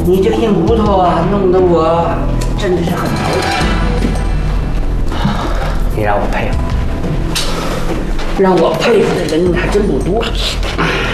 你这硬骨头啊，弄得我真的是很头疼。你让我佩服，让我佩服的人还真不多。